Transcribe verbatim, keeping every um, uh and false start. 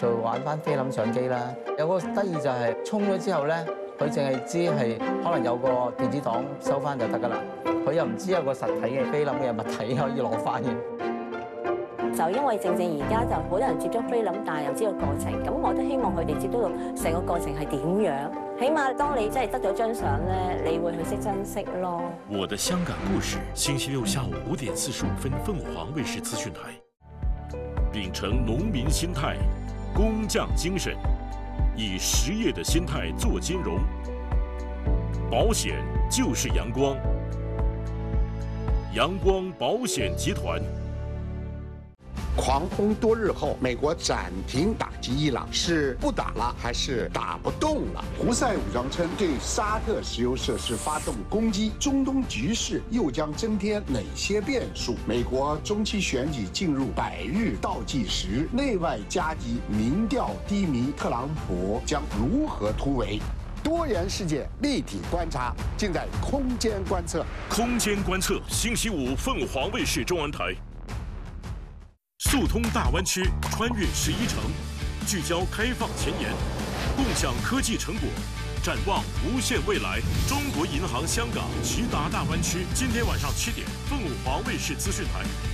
就玩翻菲林相機啦。有個得意就係沖咗之後咧，佢淨係知係可能有個電子檔收翻就得㗎啦，佢又唔知有個實體嘅菲林嘅物體可以攞翻嘅。 就因為正正而家就好多人接觸菲林，但係又知道過程，咁我都希望佢哋接觸到成個過程係點樣。起碼當你真係得咗張相咧，你會去識珍惜咯。 我的香港故事，星期六下午五點四十五分，鳳凰衛視資訊台。秉承農民心態，工匠精神，以實業的心態做金融。保險就是陽光，陽光保險集團。 狂轟多日後，美國暫停打擊伊朗，是不打了還是打不動了？胡塞武裝稱對沙特石油設施發動攻擊，中東局勢又將增添哪些變數？美國中期選舉進入百日倒計時，內外夾擊，民調低迷，特朗普將如何突圍？多元世界立體觀察，盡在空間觀測。 空間觀測，星期五鳳凰衛視中文台。速通大灣區，穿越十一城，聚焦開放前沿，共享科技成果，展望無限未來。中國銀行香港直達大灣區，今天晚上七點，鳳凰衛視資訊台。